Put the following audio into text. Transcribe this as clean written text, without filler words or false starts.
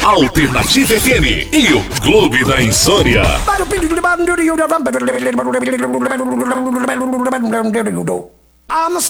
Alternativa FM e o Clube da Insônia. I'm